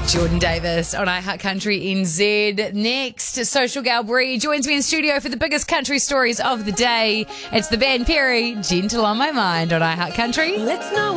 Jordan Davis on iHeart Country NZ. Next, Social Gal Bree joins me in studio for the biggest country stories of the day. It's the Van Perry, Gentle on My Mind on iHeart Country. Let's know